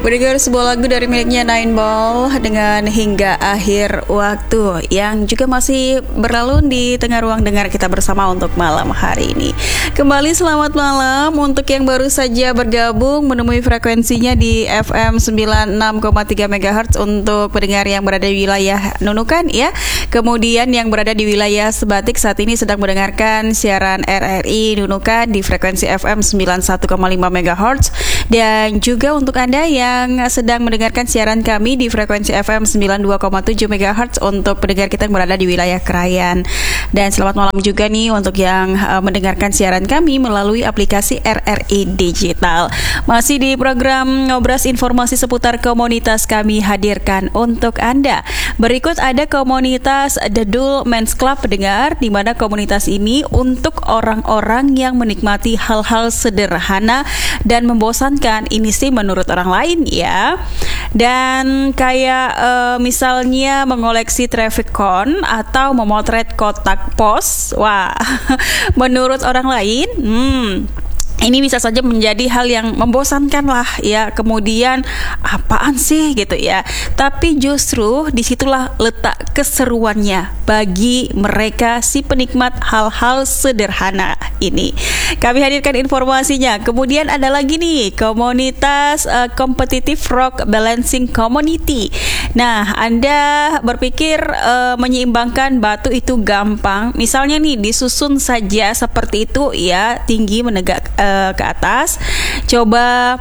Berdengar sebuah lagu dari miliknya Nine Ball dengan Hingga Akhir Waktu yang juga masih berlalu di tengah ruang dengar kita bersama untuk malam hari ini. Kembali selamat malam untuk yang baru saja bergabung menemui frekuensinya di FM 96,3 MHz untuk pendengar yang berada di wilayah Nunukan ya. Kemudian yang berada di wilayah Sebatik saat ini sedang mendengarkan siaran RRI Nunukan di frekuensi FM 91,5 MHz dan juga untuk Anda yang sedang mendengarkan siaran kami di frekuensi FM 92,7 MHz untuk pendengar kita yang berada di wilayah Krayan. Dan selamat malam juga nih untuk yang mendengarkan siaran kami melalui aplikasi RRI Digital. Masih di program Ngobras informasi seputar komunitas kami hadirkan untuk Anda. Berikut ada komunitas The Dul Men's Club pendengar, di mana komunitas ini untuk orang-orang yang menikmati hal-hal sederhana dan membosankan. Ini sih menurut orang lain ya. Dan kayak misalnya mengoleksi traffic cone atau memotret kotak pos. Wah, menurut orang lain ini bisa saja menjadi hal yang membosankan lah ya. Kemudian apaan sih gitu ya. Tapi justru disitulah letak keseruannya bagi mereka si penikmat hal-hal sederhana ini. Kami hadirkan informasinya. Kemudian ada lagi nih komunitas Competitive Rock Balancing Community. Nah, Anda berpikir menyeimbangkan batu itu gampang. Misalnya nih disusun saja seperti itu ya, tinggi menegak ke atas. Coba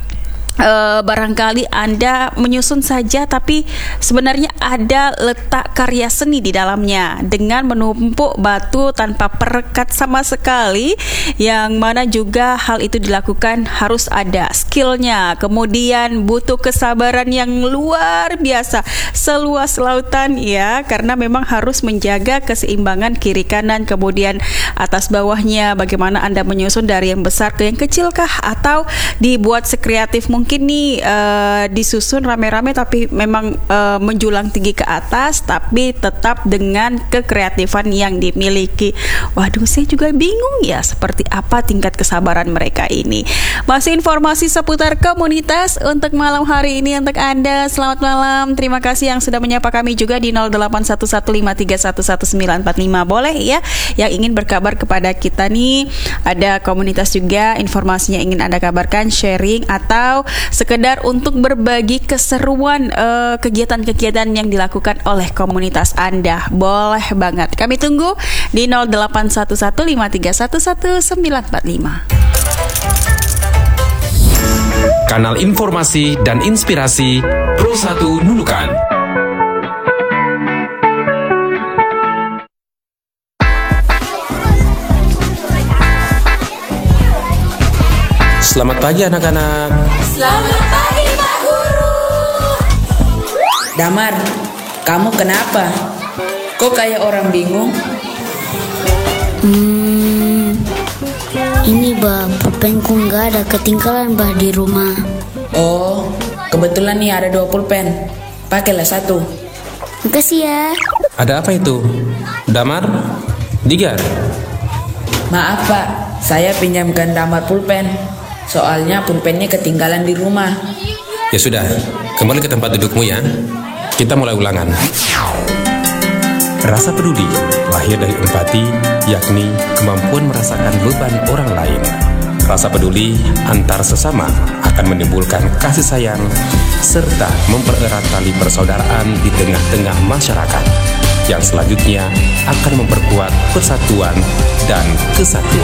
barangkali Anda menyusun saja, tapi sebenarnya ada letak karya seni di dalamnya dengan menumpuk batu tanpa perekat sama sekali, yang mana juga hal itu dilakukan harus ada skillnya, kemudian butuh kesabaran yang luar biasa seluas lautan ya, karena memang harus menjaga keseimbangan kiri kanan, kemudian atas bawahnya bagaimana Anda menyusun dari yang besar ke yang kecil kah, atau dibuat sekreatif mungkin nih disusun rame-rame tapi memang menjulang tinggi ke atas tapi tetap dengan kekreatifan yang dimiliki. Waduh, saya juga bingung ya seperti apa tingkat kesabaran mereka ini. Masih informasi seputar komunitas untuk malam hari ini untuk Anda. Selamat malam, terima kasih yang sudah menyapa kami juga di 081153111945. Boleh ya yang ingin berkabar kepada kita nih. Ada komunitas juga informasinya ingin Anda kabarkan, sharing atau sekedar untuk berbagi keseruan kegiatan-kegiatan yang dilakukan oleh komunitas Anda. Boleh banget. Kami tunggu di 081153111945. Kanal informasi dan inspirasi Pro 1 Nunukan. Selamat pagi anak-anak. Selamat pagi Pak Guru. Damar, kamu kenapa? Kok kayak orang bingung? Ini bah, pulpenku nggak ada, ketinggalan bah di rumah. Oh, kebetulan nih ada 2 pulpen. Pakailah 1. Makasih ya. Ada apa itu? Damar? Digar? Maaf Pak, saya pinjamkan Damar pulpen. Soalnya pulpennya ketinggalan di rumah. Ya sudah, kembali ke tempat dudukmu ya. Kita mulai ulangan. Rasa peduli lahir dari empati, yakni kemampuan merasakan beban orang lain. Rasa peduli antar sesama akan menimbulkan kasih sayang serta mempererat tali persaudaraan di tengah-tengah masyarakat, yang selanjutnya akan memperkuat persatuan dan kesatuan.